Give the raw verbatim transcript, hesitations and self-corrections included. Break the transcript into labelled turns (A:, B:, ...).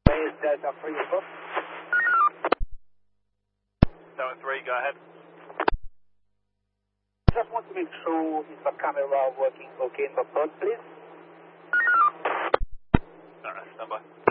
A: Is Delta three above?
B: seven three, go ahead.
A: Just want to make sure is the camera working okay in the front, please?
B: Alright, stand by.